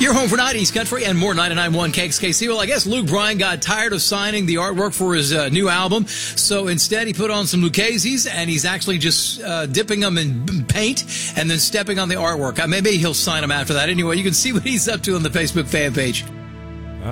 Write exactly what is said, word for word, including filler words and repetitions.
Your home for nineties country and more. ninety-nine point one K X K C. Well, I guess Luke Bryan got tired of signing the artwork for his uh, new album, so instead he put on some Lucchese's, and he's actually just uh, dipping them in paint and then stepping on the artwork. Uh, maybe he'll sign them after that. Anyway, you can see what he's up to on the Facebook fan page.